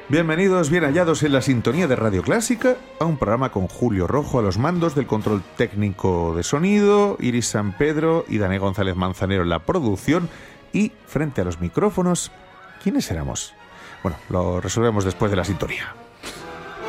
Bienvenidos, bien hallados en la sintonía de Radio Clásica, a un programa con Julio Rojo a los mandos del control técnico de sonido, Iris San Pedro y Daniel González Manzanero en la producción, y frente a los micrófonos, ¿quiénes éramos? Bueno, lo resolvemos después de la sintonía.